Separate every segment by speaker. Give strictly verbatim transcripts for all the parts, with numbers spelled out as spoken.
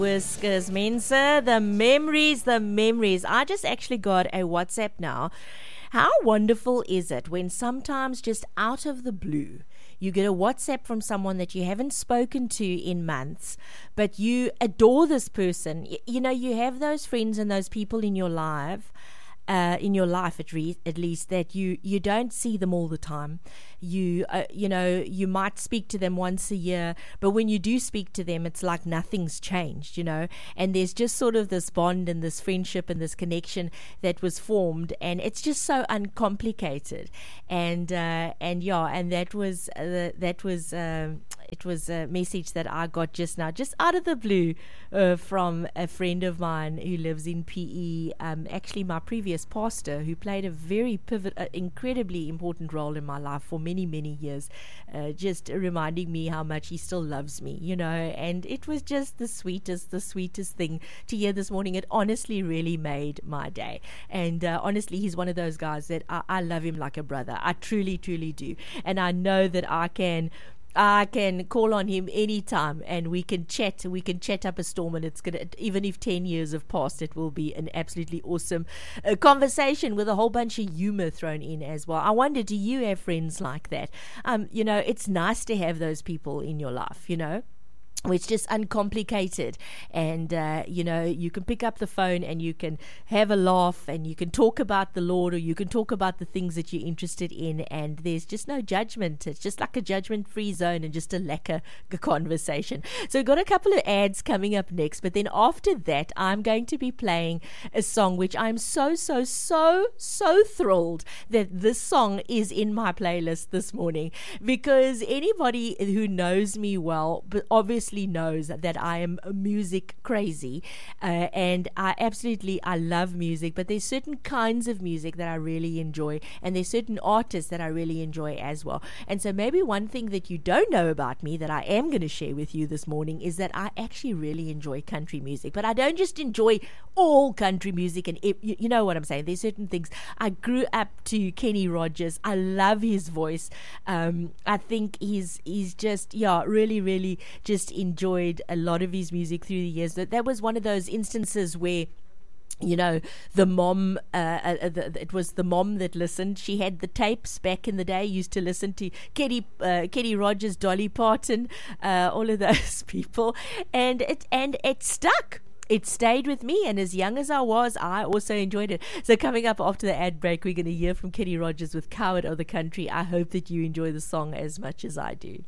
Speaker 1: Whiskers Mensa, the memories, the memories. I just actually got a WhatsApp now. How wonderful is it when sometimes just out of the blue, you get a WhatsApp from someone that you haven't spoken to in months, but you adore this person. You, you know, you have those friends and those people in your life, uh, in your life at, re- at least, that you, you don't see them all the time. You, uh, you know, you might speak to them once a year, but when you do speak to them, it's like nothing's changed, you know, and there's just sort of this bond and this friendship and this connection that was formed, and it's just so uncomplicated. And, uh, and yeah, and that was, uh, that was, um, it was a message that I got just now, just out of the blue, uh, from a friend of mine who lives in P E, um, actually my previous pastor, who played a very pivot, uh, incredibly important role in my life for many, many years, uh, just reminding me how much he still loves me, you know, and it was just the sweetest, the sweetest thing to hear this morning. It honestly really made my day. And uh, honestly, he's one of those guys that I, I love him like a brother. I truly, truly do. And I know that I can I can call on him anytime and we can chat, we can chat up a storm, and it's going to, even if ten years have passed, it will be an absolutely awesome uh, conversation with a whole bunch of humor thrown in as well. I wonder, do you have friends like that? Um, you know, it's nice to have those people in your life, you know. It's just uncomplicated, and uh, you know, you can pick up the phone and you can have a laugh and you can talk about the Lord, or you can talk about the things that you're interested in, and there's just no judgment. It's just like a judgment-free zone and just a lekker conversation. So we've got a couple of ads coming up next, but then after that I'm going to be playing a song which I'm so so so so thrilled that this song is in my playlist this morning, because anybody who knows me well, but obviously knows that I am music crazy, uh, and I absolutely I love music, but there's certain kinds of music that I really enjoy, and there's certain artists that I really enjoy as well. And so maybe one thing that you don't know about me that I am going to share with you this morning is that I actually really enjoy country music, but I don't just enjoy all country music, and it, you, you know what I'm saying. There's certain things. I grew up to Kenny Rogers. I love his voice. um, I think he's he's just yeah really really just enjoyed a lot of his music through the years. That that was one of those instances where, you know, the mom, uh, uh, the, it was the mom that listened. She had the tapes back in the day, used to listen to Kenny, uh, Kenny Rogers, Dolly Parton, uh, all of those people, and it and it stuck. It stayed with me, and as young as I was, I also enjoyed it. So coming up after the ad break, we're going to hear from Kenny Rogers with Coward of the Country. I hope that you enjoy the song as much as I do.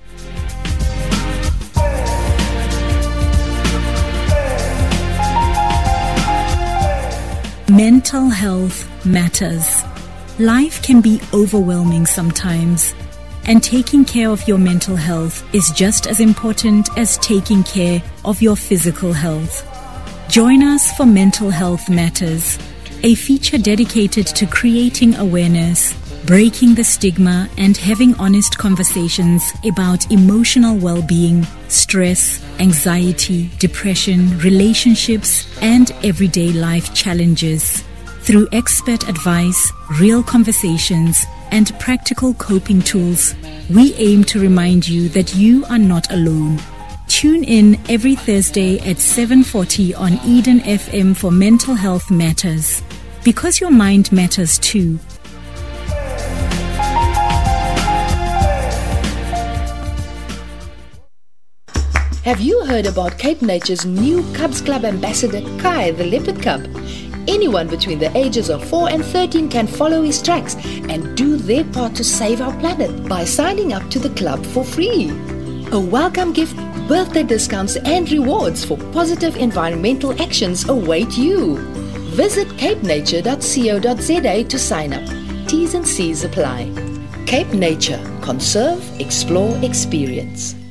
Speaker 2: Mental health matters. Life can be overwhelming sometimes, and taking care of your mental health is just as important as taking care of your physical health. Join us for Mental Health Matters, a feature dedicated to creating awareness, breaking the stigma, and having honest conversations about emotional well-being, stress, anxiety, depression, relationships, and everyday life challenges. Through expert advice, real conversations, and practical coping tools, we aim to remind you that you are not alone. Tune in every Thursday at seven forty on Eden F M for Mental Health Matters, because your mind matters too.
Speaker 3: Have you heard about Cape Nature's new Cubs Club ambassador, Kai the Leopard Cub? Anyone between the ages of four and thirteen can follow his tracks and do their part to save our planet by signing up to the club for free. A welcome gift, birthday discounts and rewards for positive environmental actions await you. Visit cape nature dot co dot za to sign up. T's and C's apply. Cape Nature. Conserve, explore, experience.